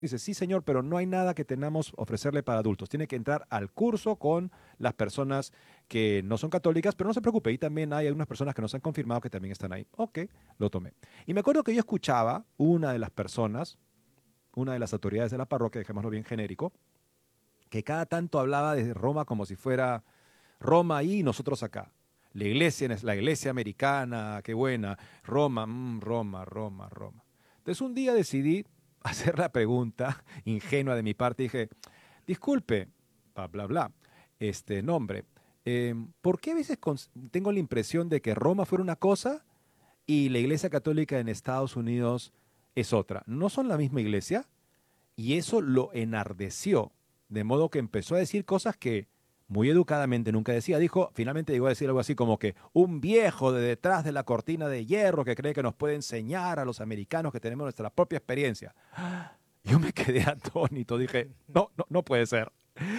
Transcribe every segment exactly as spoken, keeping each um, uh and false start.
Dice, sí, señor, pero no hay nada que tengamos ofrecerle para adultos. Tiene que entrar al curso con las personas que no son católicas, pero no se preocupe, y también hay algunas personas que nos han confirmado que también están ahí. Ok, lo tomé. Y me acuerdo que yo escuchaba una de las personas, una de las autoridades de la parroquia, dejémoslo bien genérico, que cada tanto hablaba de Roma como si fuera Roma ahí y nosotros acá. La iglesia, es la iglesia americana, qué buena. Roma, mm, Roma, Roma, Roma. Entonces un día decidí hacer la pregunta ingenua de mi parte. Dije, disculpe, bla, bla, bla, este nombre. eh, ¿Por qué a veces cons- tengo la impresión de que Roma fuera una cosa y la iglesia católica en Estados Unidos es otra? ¿No son la misma iglesia? Y eso lo enardeció, de modo que empezó a decir cosas que muy educadamente nunca decía. Dijo, finalmente llegó a decir algo así como que un viejo de detrás de la cortina de hierro que cree que nos puede enseñar a los americanos que tenemos nuestra propia experiencia. Yo me quedé atónito, dije, no, no, no puede ser.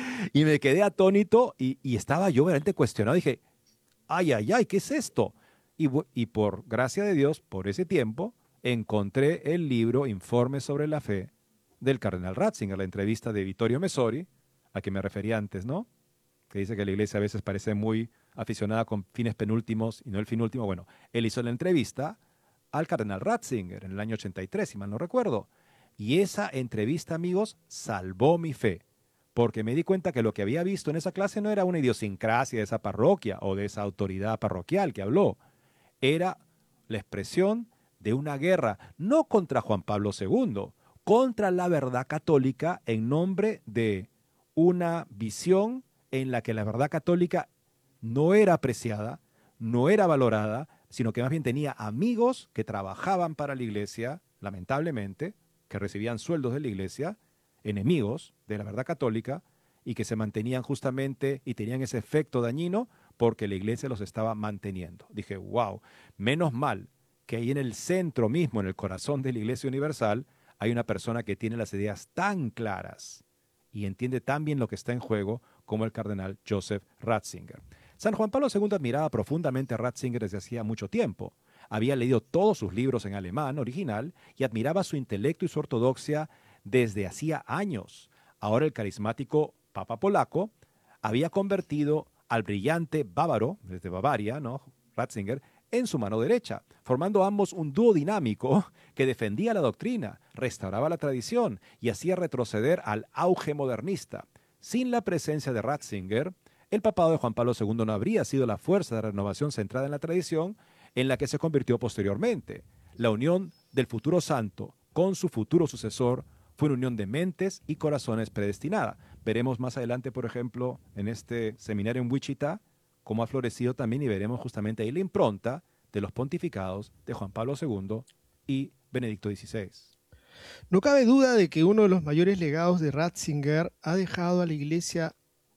Y me quedé atónito y, y estaba yo realmente cuestionado. Dije, ay, ay, ay, ¿qué es esto? Y, bu- y por gracia de Dios, por ese tiempo, encontré el libro Informes sobre la Fe del cardenal Ratzinger, la entrevista de Vittorio Messori, a que me refería antes, ¿no? Que dice que la iglesia a veces parece muy aficionada con fines penúltimos y no el fin último. Bueno, él hizo la entrevista al cardenal Ratzinger en el año ochenta y tres, si mal no recuerdo. Y esa entrevista, amigos, salvó mi fe, porque me di cuenta que lo que había visto en esa clase no era una idiosincrasia de esa parroquia o de esa autoridad parroquial que habló, era la expresión de una guerra, no contra Juan Pablo segundo, contra la verdad católica en nombre de una visión en la que la verdad católica no era apreciada, no era valorada, sino que más bien tenía amigos que trabajaban para la iglesia, lamentablemente, que recibían sueldos de la iglesia, enemigos de la verdad católica, y que se mantenían justamente y tenían ese efecto dañino porque la iglesia los estaba manteniendo. Dije, wow, menos mal que ahí en el centro mismo, en el corazón de la Iglesia Universal, hay una persona que tiene las ideas tan claras y entiende tan bien lo que está en juego como el cardenal Joseph Ratzinger. San Juan Pablo segundo admiraba profundamente a Ratzinger desde hacía mucho tiempo. Había leído todos sus libros en alemán original y admiraba su intelecto y su ortodoxia desde hacía años. Ahora el carismático Papa polaco había convertido al brillante bávaro, desde Bavaria, ¿no? Ratzinger, en su mano derecha, formando ambos un dúo dinámico que defendía la doctrina, restauraba la tradición y hacía retroceder al auge modernista. Sin la presencia de Ratzinger, el papado de Juan Pablo segundo no habría sido la fuerza de renovación centrada en la tradición en la que se convirtió posteriormente. La unión del futuro santo con su futuro sucesor fue una unión de mentes y corazones predestinada. Veremos más adelante, por ejemplo, en este seminario en Wichita, cómo ha florecido también y veremos justamente ahí la impronta de los pontificados de Juan Pablo segundo y Benedicto dieciséis. No cabe duda de que uno de los mayores legados de Ratzinger ha dejado a la Iglesia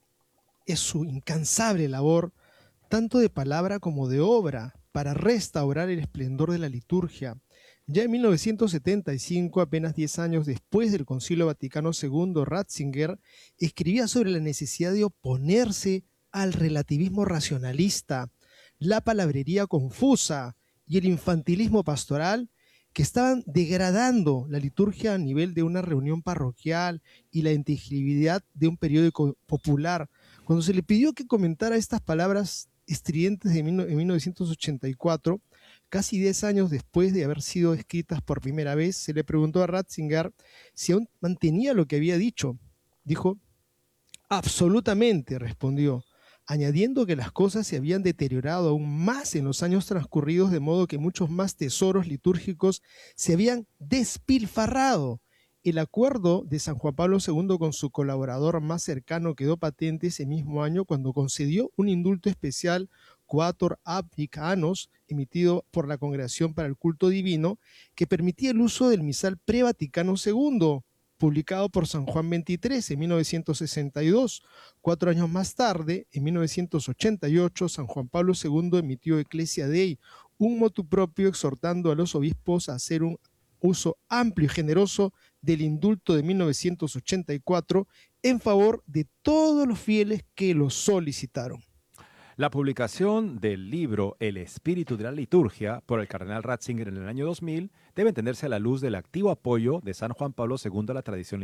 es su incansable labor, tanto de palabra como de obra, para restaurar el esplendor de la liturgia. Ya en mil novecientos setenta y cinco, apenas diez años después del Concilio Vaticano segundo, Ratzinger escribía sobre la necesidad de oponerse al relativismo racionalista, la palabrería confusa y el infantilismo pastoral que estaban degradando la liturgia a nivel de una reunión parroquial y la inteligibilidad de un periódico popular. Cuando se le pidió que comentara estas palabras estridentes de mil novecientos ochenta y cuatro, casi diez años después de haber sido escritas por primera vez, se le preguntó a Ratzinger si aún mantenía lo que había dicho. Dijo, absolutamente, respondió, añadiendo que las cosas se habían deteriorado aún más en los años transcurridos, de modo que muchos más tesoros litúrgicos se habían despilfarrado. El acuerdo de San Juan Pablo segundo con su colaborador más cercano quedó patente ese mismo año cuando concedió un indulto especial Quator Abdic Annos, emitido por la Congregación para el Culto Divino, que permitía el uso del misal pre-Vaticano segundo, publicado por San Juan veintitrés en mil novecientos sesenta y dos. Cuatro años más tarde, en mil novecientos ochenta y ocho, San Juan Pablo segundo emitió Ecclesia Dei, un motu propio exhortando a los obispos a hacer un uso amplio y generoso del indulto de mil novecientos ochenta y cuatro en favor de todos los fieles que lo solicitaron. La publicación del libro El espíritu de la liturgia por el cardenal Ratzinger en el año dos mil debe entenderse a la luz del activo apoyo de San Juan Pablo segundo a la tradición